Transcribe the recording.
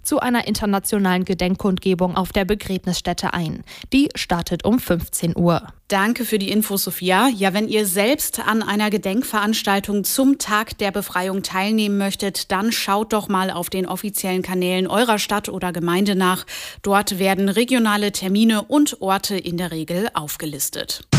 zu einer internationalen Gedenkkundgebung auf der Begräbnisstätte ein. Die startet um 15 Uhr. Danke für die Infos, Sophia. Ja, wenn ihr selbst an einer Gedenkveranstaltung zum Tag der Befreiung teilnehmen möchtet, dann schaut doch mal auf den offiziellen Kanälen eurer Stadt oder Gemeinde nach. Dort werden regionale Termine und Orte in der Regel aufgelistet.